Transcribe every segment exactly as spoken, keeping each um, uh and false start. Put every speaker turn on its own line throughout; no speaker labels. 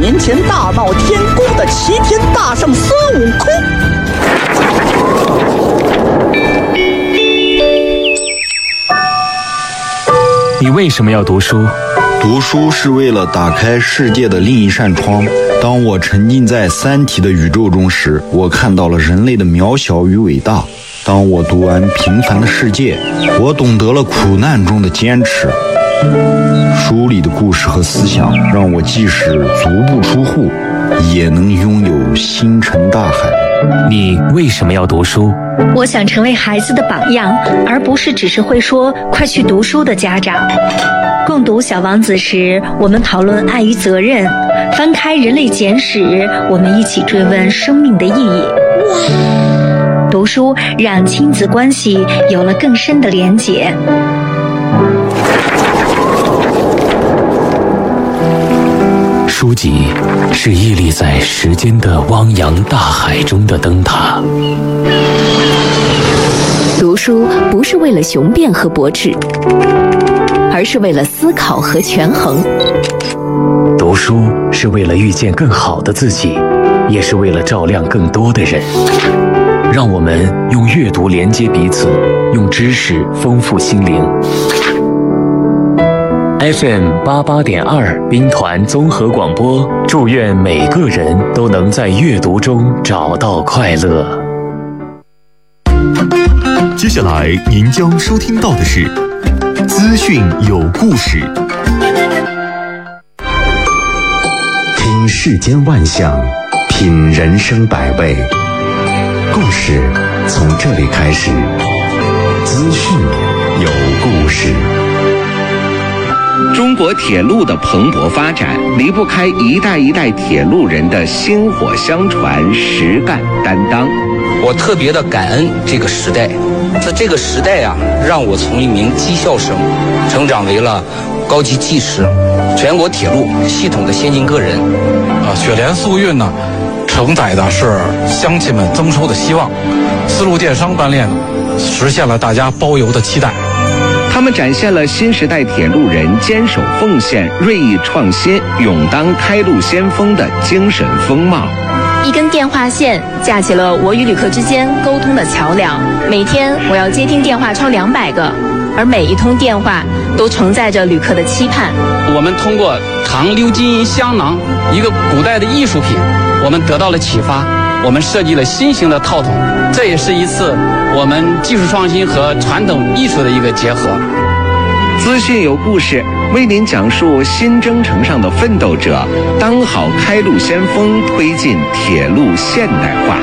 年前大闹天宫的齐天大圣孙悟空。
你为什么要读书？
读书是为了打开世界的另一扇窗。当我沉浸在三体的宇宙中时，我看到了人类的渺小与伟大。当我读完平凡的世界，我懂得了苦难中的坚持。书里的故事和思想让我即使足不出户，也能拥有星辰大海。
你为什么要读书？
我想成为孩子的榜样，而不是只是会说快去读书的家长。共读《小王子》时，我们讨论爱与责任；翻开《人类简史》，我们一起追问生命的意义。读书让亲子关系有了更深的连结。
书籍是屹立在时间的汪洋大海中的灯塔。
读书不是为了雄辩和驳斥，而是为了思考和权衡。
读书是为了遇见更好的自己，也是为了照亮更多的人。让我们用阅读连接彼此，用知识丰富心灵。F M 八八点二兵团综合广播，祝愿每个人都能在阅读中找到快乐。
接下来您将收听到的是资讯有故事。
听世间万象，品人生百味，故事从这里开始。资讯有故事。
中国铁路的蓬勃发展离不开一代一代铁路人的薪火相传、实干担当。
我特别的感恩这个时代，在这个时代啊，让我从一名技校生成长为了高级技师，全国铁路系统的先进个人。
啊，雪莲速运呢，承载的是乡亲们增收的希望；丝路电商班列呢，实现了大家包邮的期待。
他们展现了新时代铁路人坚守奉献、锐意创新、勇当开路先锋的精神风貌。
一根电话线架起了我与旅客之间沟通的桥梁。每天我要接听电话超两百个，而每一通电话都承载着旅客的期盼。
我们通过唐鎏金银香囊，一个古代的艺术品，我们得到了启发。我们设计了新型的套筒，这也是一次我们技术创新和传统艺术的一个结合。
资讯有故事，为您讲述新征程上的奋斗者，当好开路先锋，推进铁路现代化。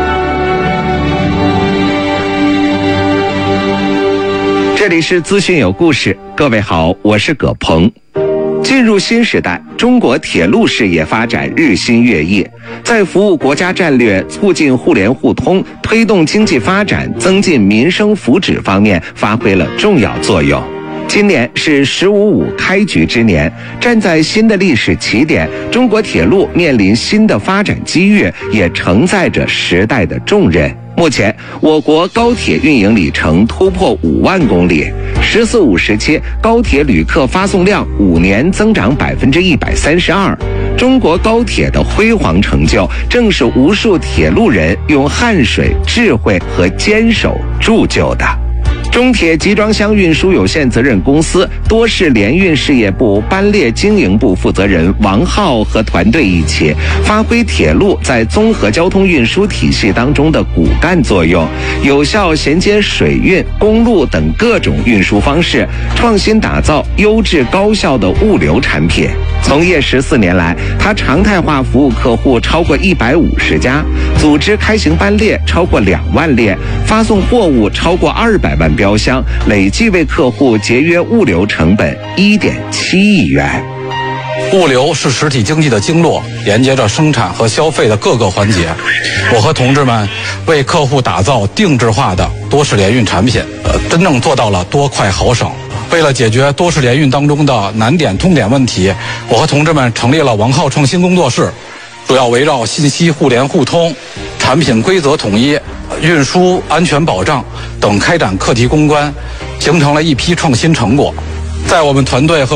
这里是资讯有故事，各位好，我是葛鹏。进入新时代，中国铁路事业发展日新月异，在服务国家战略、促进互联互通、推动经济发展、增进民生福祉方面发挥了重要作用。今年是十五五开局之年，站在新的历史起点，中国铁路面临新的发展机遇，也承载着时代的重任。目前，我国高铁运营里程突破五万公里，十四五时期高铁旅客发送量五年增长百分之一百三十二。中国高铁的辉煌成就，正是无数铁路人用汗水、智慧和坚守铸就的。中铁集装箱运输有限责任公司多式联运事业部班列经营部负责人王浩和团队一起，发挥铁路在综合交通运输体系当中的骨干作用，有效衔接水运、公路等各种运输方式，创新打造优质高效的物流产品。从业十四年来，他常态化服务客户超过一百五十家，组织开行班列超过两万列，发送货物超过二百万标箱，累计为客户节约物流成本一点七亿元。
物流是实体经济的经络，连接着生产和消费的各个环节。我和同志们为客户打造定制化的多式联运产品，呃，真正做到了多快好省。为了解决多式联运当中的难点痛点问题，我和同志们成立了王浩创新工作室，主要围绕信息互联互通、产品规则统一、运输安全保障等开展课题攻关，形成了一批创新成果。在我们团队和